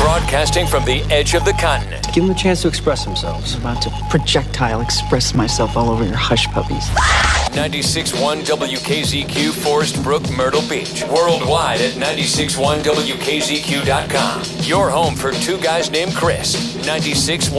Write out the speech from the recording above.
Broadcasting from the edge of the continent. Give them a chance to express themselves. I'm about to projectile express myself all over your hush puppies. 96.1 WKZQ, Forest Brook, Myrtle Beach. Worldwide at 96.1WKZQ.com. Your home for two guys named Chris. 96.1